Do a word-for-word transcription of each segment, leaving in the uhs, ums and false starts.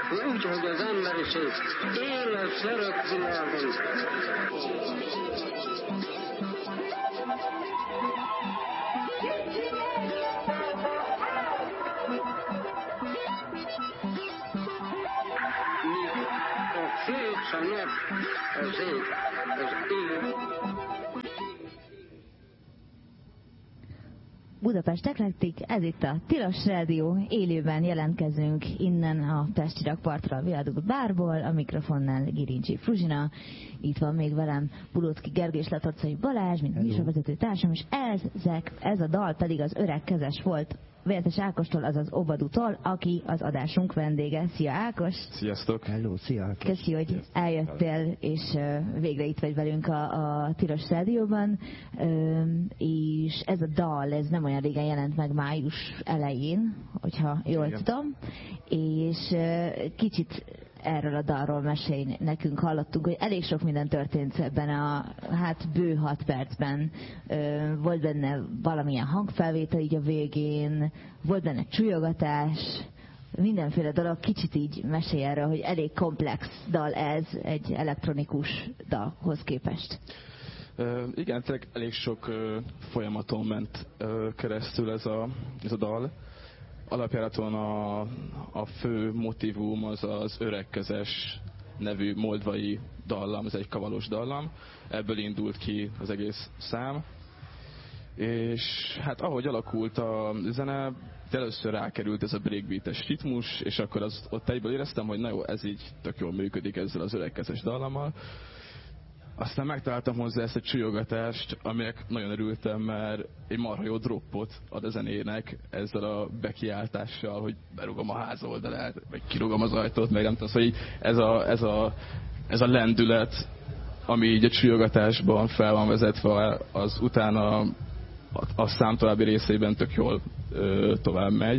úgy, hogy az emberiség él a szörök világon. A főc, a nap, az ég, az él. Budapest Eklektik, ez itt a Tilos Rádió, élőben jelentkezünk innen a Pesti rakpartra a Viadukt bárból, a mikrofonnál Girincsi Fruzsina, itt van még velem Bulóczky Gergő és Latocai Balázs, mint műsorvezető társam, és ezek, ez a dal pedig az Öreg kezes volt, Vértes Ákostól, azaz Obadutól, aki az adásunk vendége. Szia Ákos! Sziasztok! Hello, szia Ákos! Köszi, hogy eljöttél, és végre itt vagy velünk a, a Tilos Rádióban, és ez a dal, ez nem olyan régen jelent meg, május elején, hogyha jól Igen. tudom, és kicsit erről a dalról mesélj nekünk, hallottunk, hogy elég sok minden történt ebben a hát bő hat percben. Volt benne valamilyen hangfelvétel így a végén, volt benne csúlyogatás, mindenféle dolog. Kicsit így mesélj erről, hogy elég komplex dal ez egy elektronikus dalhoz képest. Uh, igen, tényleg elég sok uh, folyamaton ment uh, keresztül ez a, ez a dal. Alapjáraton a, a fő motívum az az Öreg kezes nevű moldvai dallam, ez egy kavalos dallam. Ebből indult ki az egész szám. És hát ahogy alakult a zene, először rákerült ez a breakbeates ritmus, és akkor az, ott egyből éreztem, hogy na jó, ez így tök jól működik ezzel az Öreg kezes dallammal. Aztán megtaláltam hozzá ezt a csúlyogatást, aminek nagyon örültem, mert egy marha jó droppot ad a zenének ezzel a bekiáltással, hogy berugom a ház oldalát, vagy kirugom az ajtót, meg nem tudom, szóval így ez a, ez a, ez a lendület, ami így a csúlyogatásban fel van vezetve, az utána a, a szám további részében tök jól ö, tovább megy.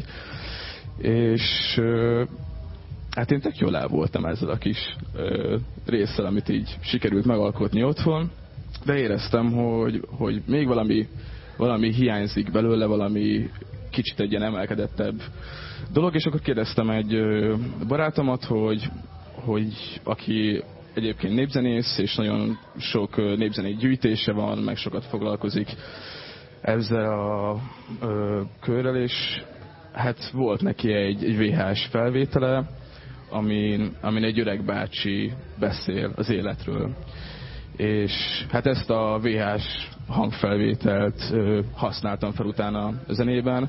És ö, hát én tök jól el voltam ezzel a kis ö, résszel, amit így sikerült megalkotni otthon, de éreztem, hogy, hogy még valami, valami hiányzik belőle, valami kicsit egy ilyen emelkedettebb dolog, és akkor kérdeztem egy ö, barátomat, hogy, hogy aki egyébként népzenész, és nagyon sok ö, népzenei gyűjtése van, meg sokat foglalkozik ezzel a ö, körrel, és hát volt neki egy, egy vé há es felvétele, amin, amin egy öreg bácsi beszél az életről. És hát ezt a vé há es hangfelvételt ö, használtam fel utána a zenében,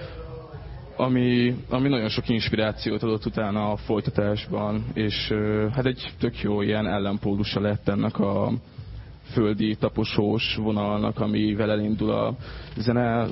ami, ami nagyon sok inspirációt adott utána a folytatásban, és ö, hát egy tök jó ilyen ellenpólusa lett ennek a földi taposós vonalnak, amivel elindul a zene.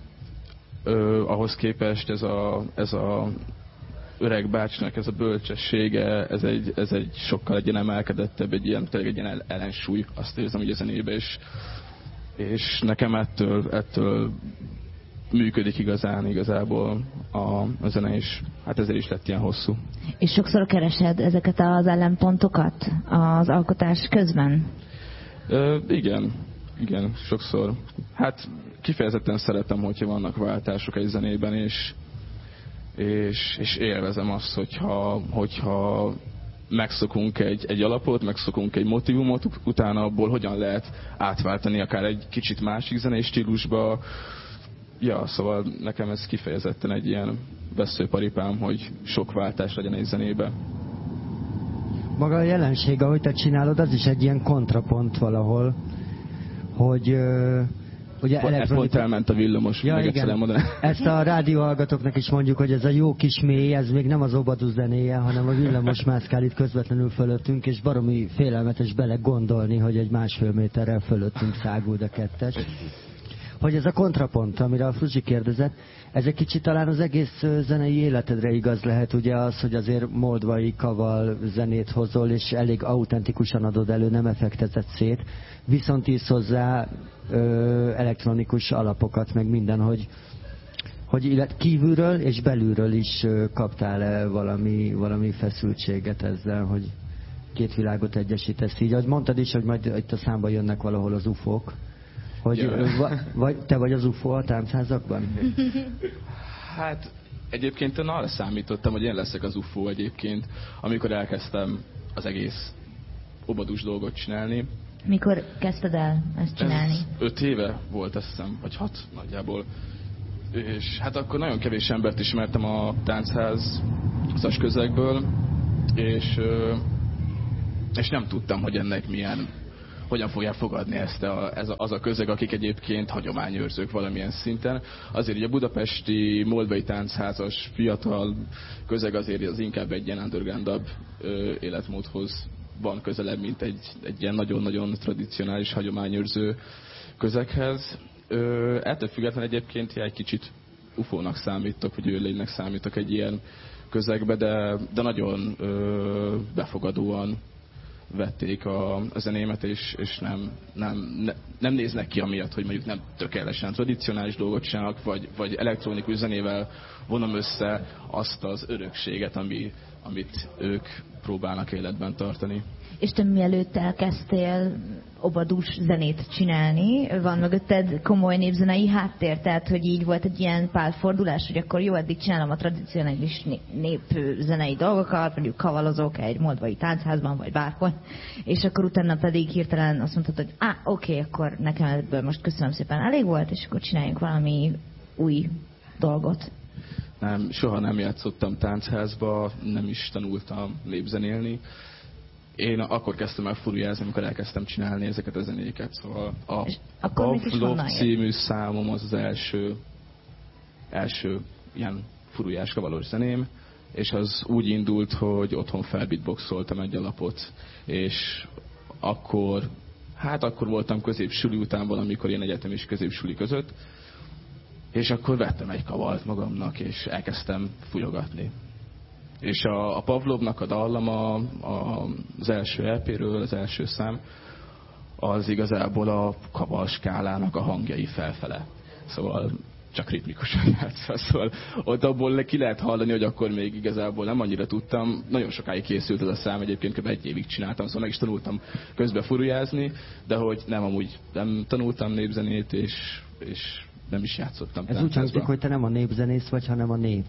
Ö, ahhoz képest ez a, ez a öreg bácsinak ez a bölcsessége, ez egy, ez egy sokkal egy ilyen emelkedettebb, egy ilyen, tényleg egy ilyen ellensúly, azt érzem így a zenébe, és, és nekem ettől, ettől működik igazán igazából a, a zene, és hát ezért is lett ilyen hosszú. És sokszor keresed ezeket az ellenpontokat az alkotás közben? Ö, igen, igen, sokszor. Hát kifejezetten szeretem, hogyha vannak váltások egy zenében, és És, és élvezem azt, hogyha, hogyha megszokunk egy, egy alapot, megszokunk egy motivumot, utána abból hogyan lehet átváltani akár egy kicsit másik zenei stílusba. Ja, szóval nekem ez kifejezetten egy ilyen veszőparipám, hogy sok váltás legyen egy zenébe. Maga a jelenség, ahogy te csinálod, az is egy ilyen kontrapont valahol, hogy... Ugye elektronikus... Pont elment a villamos, ja, meg egyszer elmondanám. Ezt a rádióhallgatóknak is mondjuk, hogy ez a jó kis mély, ez még nem az Obadu zenéje, hanem a villamos mászkál itt közvetlenül fölöttünk, és baromi félelmetes bele gondolni, hogy egy másfél méterrel fölöttünk száguld a kettes. Hogy ez a kontrapont, amire a Fruzsi kérdezett, ez egy kicsit talán az egész zenei életedre igaz lehet, ugye az, hogy azért moldvai kaval zenét hozol, és elég autentikusan adod elő, nem effektezett szét, viszont írsz hozzá ö, elektronikus alapokat, meg minden, hogy, hogy illet, kívülről és belülről is ö, kaptál-e valami, valami feszültséget ezzel, hogy két világot egyesítesz így. Ahogy mondtad is, hogy majd itt a számba jönnek valahol az ufók. Hogy, ja. vagy te vagy az ufó a táncházakban? Hát egyébként én arra számítottam, hogy én leszek az ufó egyébként, amikor elkezdtem az egész obadús dolgot csinálni. Mikor kezdted el ezt csinálni? Ez öt éve volt, azt hiszem, vagy hat nagyjából. És hát akkor nagyon kevés embert ismertem a táncházas közegből, és, és nem tudtam, hogy ennek milyen, hogyan fogják fogadni ezt a, ez a, az a közeg, akik egyébként hagyományőrzők valamilyen szinten. Azért ugye a budapesti moldvai táncházas fiatal közeg azért az inkább egy ilyen undergroundabb életmódhoz van közelebb, mint egy, egy ilyen nagyon-nagyon tradicionális hagyományőrző közeghez. Ö, ettől függetlenül egyébként egy kicsit ufónak számítok, vagy őrlénynek számítok egy ilyen közegbe, de, de nagyon ö, befogadóan vették a, a zenémet, és, és nem, nem, ne, nem néznek ki amiatt, hogy mondjuk nem tökéletesen tradicionális dolgot csinálnak, vagy, vagy elektronikus zenével vonom össze azt az örökséget, ami, amit ők próbálnak életben tartani. És te mielőtt elkezdtél obadús zenét csinálni, van mögötted komoly népzenei háttér, tehát hogy így volt egy ilyen pálfordulás, hogy akkor jó, eddig csinálom a tradicionális népzenei dolgokat, mondjuk kavalozok egy moldvai táncházban, vagy bárhol, és akkor utána pedig hirtelen azt mondtad, hogy á, oké, akkor nekem ebből most köszönöm szépen elég volt, és akkor csináljunk valami új dolgot. Nem, soha nem játszottam táncházba, nem is tanultam népzenélni. Én akkor kezdtem el furujázni, amikor elkezdtem csinálni ezeket a zenéket. Szóval a Pavlov című számom az az első, első ilyen furujás kavalós zeném, és az úgy indult, hogy otthon felbeatboxoltam egy alapot, és akkor, hát akkor voltam középsuli után valamikor ilyen egyetem és középsuli között, és akkor vettem egy kavalt magamnak, és elkezdtem fújogatni. És a, a Pavlovnak a dallama a, az első é péről, az első szám, az igazából a kaval skálának a hangjai felfele. Szóval csak ritmikusan játszva. Szóval ott abból ki lehet hallani, hogy akkor még igazából nem annyira tudtam. Nagyon sokáig készült ez a szám, egyébként kb. Egy évig csináltam, szóval meg is tanultam közben furujázni, de hogy nem amúgy nem tanultam népzenét, és, és nem is játszottam. Ez úgy hangzik, hogy te nem a népzenész vagy, hanem a nép.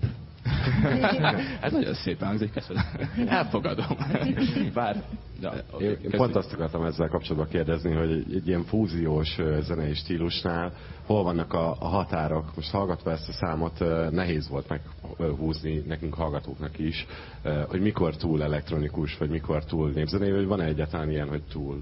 Hát nagyon szépen hangzik, köszönöm. Elfogadom. Bár... Ja, okay, én, én pont azt akartam ezzel kapcsolatban kérdezni, hogy egy, egy ilyen fúziós zenei stílusnál hol vannak a, a határok? Most hallgatva ezt a számot nehéz volt meghúzni nekünk hallgatóknak is, hogy mikor túl elektronikus, vagy mikor túl népzenei, vagy van-e egyáltalán ilyen, hogy túl?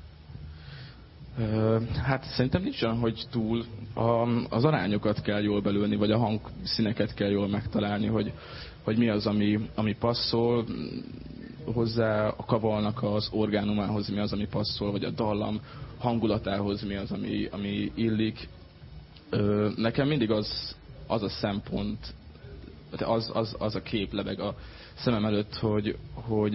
Hát szerintem nincs olyan, hogy túl. A, az arányokat kell jól belőni, vagy a hangszíneket kell jól megtalálni, hogy, hogy mi az, ami, ami passzol hozzá, a kavalnak az orgánumához mi az, ami passzol, vagy a dallam hangulatához mi az, ami, ami illik. Nekem mindig az, az a szempont, az, az, az a kép lebeg a szemem előtt, hogy, hogy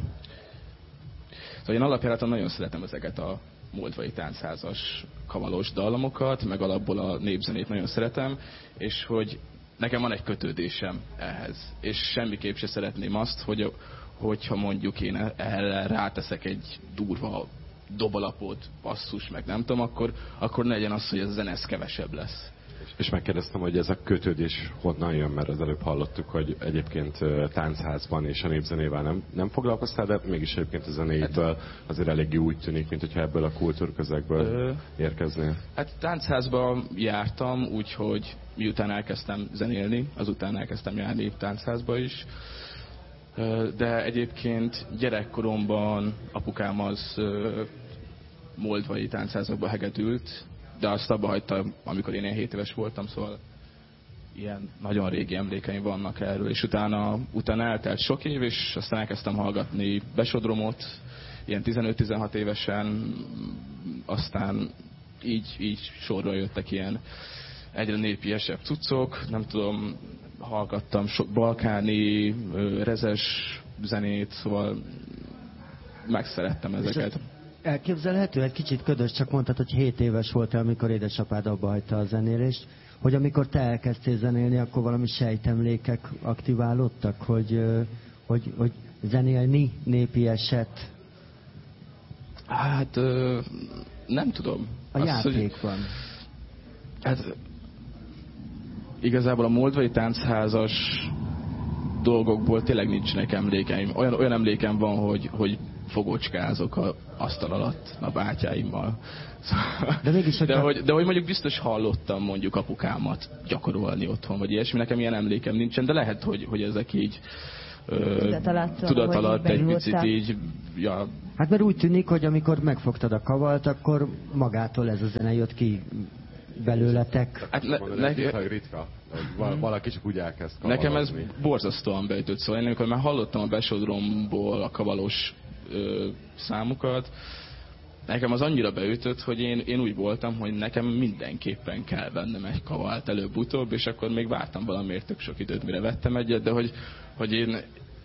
szóval én alapjáraton nagyon szeretem ezeket a moldvai táncházas kavalós dallamokat, meg alapból a népzenét nagyon szeretem, és hogy nekem van egy kötődésem ehhez. És semmiképp se szeretném azt, hogy, hogyha mondjuk én erre ráteszek egy durva dobalapot, basszus, meg nem tudom, akkor, akkor ne legyen az, hogy ez a zene kevesebb lesz. És megkérdeztem, hogy ez a kötődés honnan jön, mert az előbb hallottuk, hogy egyébként táncházban és a népzenével nem, nem foglalkoztál, de mégis egyébként a zenéből azért eléggé úgy tűnik, mint hogyha ebből a kultúrközegből érkeznél. Hát táncházban jártam, úgyhogy miután elkezdtem zenélni, azután elkezdtem járni táncházba is. De egyébként gyerekkoromban apukám az moldvai táncházakba hegedült, de azt abba hagyta, amikor én ilyen hét éves voltam, szóval ilyen nagyon régi emlékeim vannak erről, és utána, utána eltelt sok év, és aztán elkezdtem hallgatni Besodromot, ilyen tizenöt-tizenhat évesen, aztán így, így sorra jöttek ilyen egyre népiesebb cuccok, nem tudom, hallgattam sok balkáni, rezes zenét, szóval megszerettem ezeket. Elképzelhető, egy kicsit ködös, csak mondtad, hogy hét éves voltál, amikor édesapád abba hagyta a zenélést, hogy amikor te elkezdtél zenélni, akkor valami sejtemlékek aktiválódtak, hogy, hogy, hogy zenélni népieset? Hát nem tudom. A Azt, játék hogy... van. Hát igazából a moldvai táncházas dolgokból tényleg nincsenek emlékeim. Olyan, olyan emlékem van, hogy, hogy fogocskázok a asztal alatt a bátyáimmal. De, mégis, de, hogy, de hogy mondjuk biztos hallottam mondjuk apukámat gyakorolni otthon, vagy ilyesmi. Nekem ilyen emlékem nincsen, de lehet, hogy, hogy ezek így tudat alatt, tudat alatt egy picit így... Ja. Hát mert úgy tűnik, hogy amikor megfogtad a kavalt, akkor magától ez a zene jött ki belőletek. Hát ne, ne, ne, ritka. Valaki csak úgy elkezd kavalozni. Nekem ez borzasztóan beütött, szóval én amikor már hallottam a besodromból a kavalos ö, számukat, nekem az annyira beütött, hogy én, én úgy voltam, hogy nekem mindenképpen kell vennem egy kavalt előbb-utóbb, és akkor még vártam valamiért tök sok időt, mire vettem egyet, de hogy, hogy én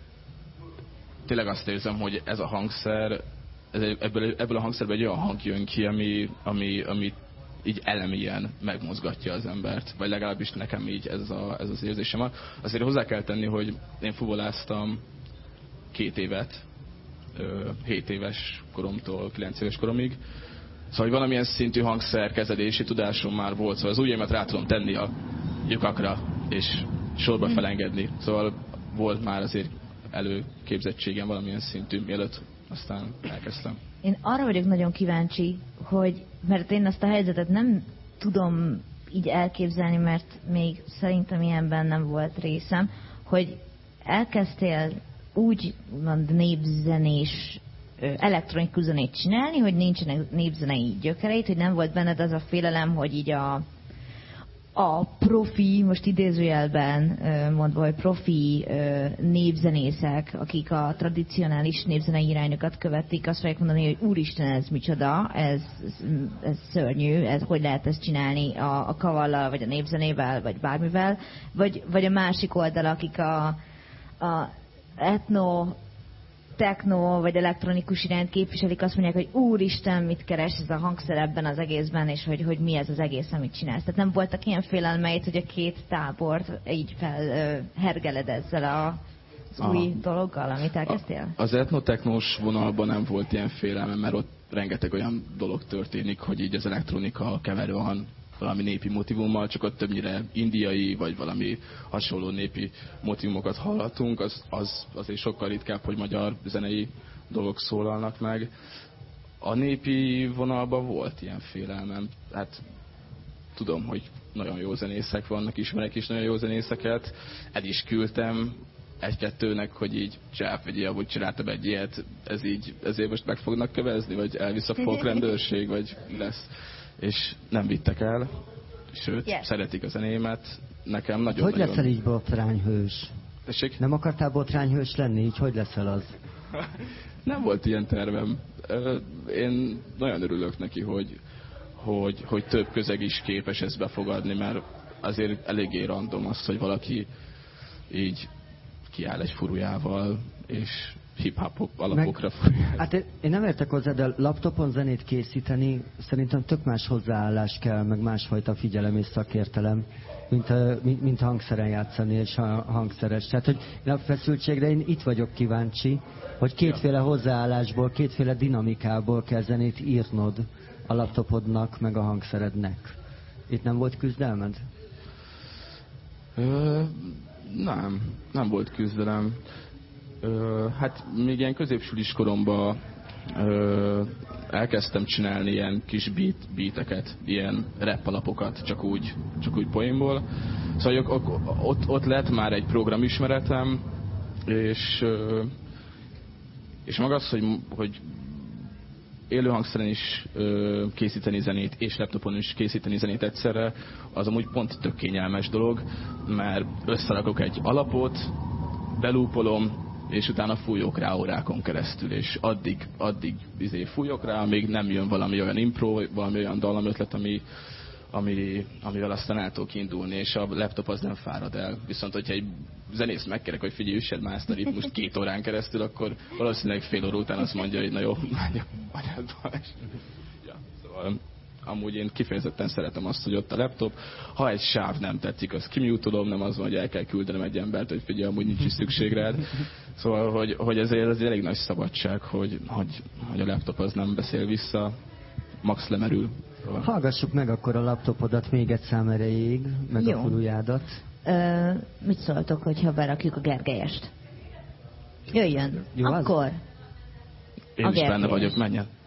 tényleg azt érzem, hogy ez a hangszer, ez ebből, ebből a hangszerből egy olyan hang jön ki, ami, ami, ami így elemilyen megmozgatja az embert, vagy legalábbis nekem így ez, a, ez az érzésem van. Azért hozzá kell tenni, hogy én fuvoláztam két évet, hét éves koromtól kilenc éves koromig. Szóval, hogy valamilyen szintű hangszerkezelési tudásom már volt, szóval az ujjaimat rá tudom tenni a lyukakra, és sorba felengedni. Szóval volt már azért előképzettségem valamilyen szintű, mielőtt aztán elkezdtem. Én arra vagyok nagyon kíváncsi, hogy, mert én azt a helyzetet nem tudom így elképzelni, mert még szerintem ilyenben nem volt részem, hogy elkezdtél úgy mond népzenés, elektronikus zenét csinálni, hogy nincsenek népzenei gyökereit, hogy nem volt benned az a félelem, hogy így a, a profi, most idézőjelben mondva, hogy profi népzenészek, akik a tradicionális népzenei irányokat követik, azt fogják mondani, hogy úristen, ez micsoda, ez, ez szörnyű, ez, hogy lehet ezt csinálni a, a kavallal, vagy a népzenével, vagy bármivel, vagy, vagy a másik oldal, akik a, a etno, techno vagy elektronikus irányt képviselik, azt mondják, hogy úristen, mit keres ez a hangszer ebben az egészben, és hogy, hogy mi ez az egész, amit csinálsz. Tehát nem voltak ilyen félelmeid, hogy a két tábort így felhergeled ezzel a, az Aha. új dologgal, amit elkezdtél? Az etno-technós vonalban nem volt ilyen félelme, mert ott rengeteg olyan dolog történik, hogy így az elektronika keverő van valami népi motivummal, csak ott többnyire indiai, vagy valami hasonló népi motivumokat hallhatunk, az, az azért sokkal ritkább, hogy magyar zenei dolgok szólalnak meg. A népi vonalban volt ilyen félelmem. Hát tudom, hogy nagyon jó zenészek vannak, ismerek is nagyon jó zenészeket. El is küldtem egy-kettőnek, hogy így csáv, vagy ilyen, hogy csináltam egy ilyet, ez így, ezért most meg fognak kövezni, vagy elvisz a folkrendőrség, vagy lesz. És nem vittek el, sőt, yes. szeretik a zenémet. Nekem nagyon Hogy nagyon... leszel így botrányhős? Tessék? Nem akartál botrányhős lenni? Így hogy leszel az? Nem volt ilyen tervem. Én nagyon örülök neki, hogy, hogy, hogy több közeg is képes ezt befogadni, mert azért eléggé random az, hogy valaki így kiáll egy furujával, és hip-hop alapokra fújja. Hát én nem értek hozzá, de laptopon zenét készíteni szerintem tök más hozzáállás kell, meg másfajta figyelem és szakértelem, mint, a, mint, mint hangszeren játszani és a hangszeres. Tehát, hogy a feszültségre én itt vagyok kíváncsi, hogy kétféle hozzáállásból, kétféle dinamikából kell zenét írnod a laptopodnak, meg a hangszerednek. Itt nem volt küzdelmed? Ö, nem, nem volt küzdelem. Ö, hát még ilyen középsulis koromban ö, elkezdtem csinálni ilyen kis beat, beateket, ilyen rap alapokat, csak úgy, csak úgy poénból. Szóval ott, ott lett már egy programismeretem, és, ö, és maga az, hogy, hogy élőhangszeren is ö, készíteni zenét, és laptopon is készíteni zenét egyszerre, az amúgy pont tök kényelmes dolog, mert összerakok egy alapot, belúpolom, és utána fújok rá órákon keresztül, és addig, addig izé fújok rá, amíg nem jön valami olyan impro, valami olyan dallamötlet, ami, ami, amivel aztán el tudok indulni, és a laptop az nem fárad el. Viszont, hogyha egy zenész megkerek, hogy figyelj, üssed már ezt a ritmust két órán keresztül, akkor valószínűleg fél óra után azt mondja, hogy na jó, menjünk anyádba. Ja, szóval amúgy én kifejezetten szeretem azt, hogy ott a laptop, ha egy sáv nem tetszik, azt kimutolom, nem az van, hogy el kell küldenem egy embert, hogy figyelj, amúgy nincs is szükség rád. Szóval, hogy, hogy ezért az elég nagy szabadság, hogy, hogy, hogy a laptop az nem beszél vissza, max lemerül. Hallgassuk meg akkor a laptopodat még egy szám erejéig, meg Jó. a furujádat. Ö, mit szóltok, hogyha berakjuk a Gergelyest? Jöjjön. Jó, az? Akkor. Én A is benne Gergelyes. vagyok, menjen.